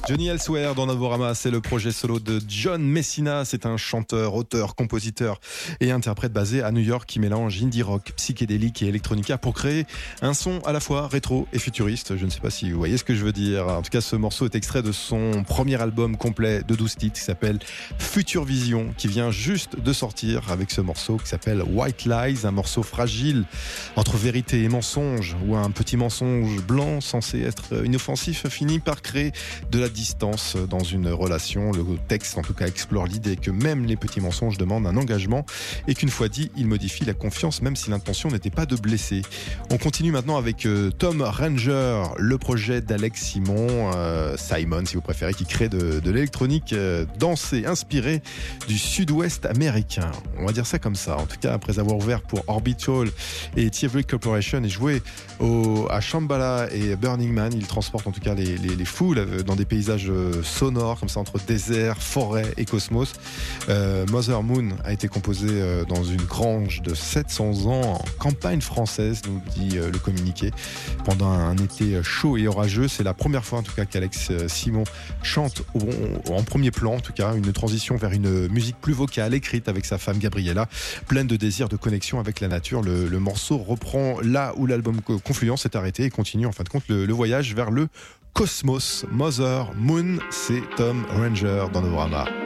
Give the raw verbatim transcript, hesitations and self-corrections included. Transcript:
Johnny Elsewhere dans Novorama, c'est le projet solo de John Messina. C'est un chanteur, auteur, compositeur et interprète basé à New York qui mélange indie rock, psychédélique et electronica pour créer un son à la fois rétro et futuriste. Je ne sais pas si vous voyez ce que je veux dire. En tout cas, ce morceau est extrait de son premier album complet de douze titres qui s'appelle Future Vision, qui vient juste de sortir avec ce morceau qui s'appelle White Lies, un morceau fragile entre vérité et mensonge, où un petit mensonge blanc censé être inoffensif finit par créer de la distance dans une relation. Le texte en tout cas explore l'idée que même les petits mensonges demandent un engagement et qu'une fois dit, il modifie la confiance même si l'intention n'était pas de blesser. On continue maintenant avec euh, Tom Ranger, le projet d'Alex Simon, euh, Simon si vous préférez, qui crée de, de l'électronique euh, dansée inspirée du sud-ouest américain. On va dire ça comme ça. En tout cas, après avoir ouvert pour Orbital et Thievery Corporation et joué au, à Shambhala et Burning Man, il transporte en tout cas les, les, les foules dans des paysages sonores comme ça entre désert, forêt et cosmos. Euh, Mother Moon a été composé euh, dans une grange de sept cents ans en campagne française, nous dit euh, le communiqué, pendant un été chaud et orageux. C'est la première fois en tout cas qu'Alex Simon chante au, en premier plan, en tout cas une transition vers une musique plus vocale, écrite avec sa femme Gabriella, pleine de désir de connexion avec la nature. Le, le morceau reprend là où l'album Confluence s'est arrêté et continue en fin de compte le, le voyage vers le Cosmos. Mother Moon, c'est Tom Ranger dans Novorama.